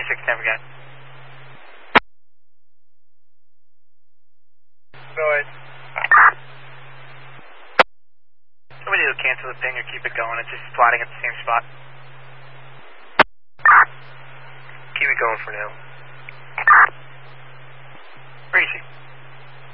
26, never got. Go ahead. Somebody will cancel the ping or keep it going. It's just plotting at the same spot. Keep it going for now. Where is he?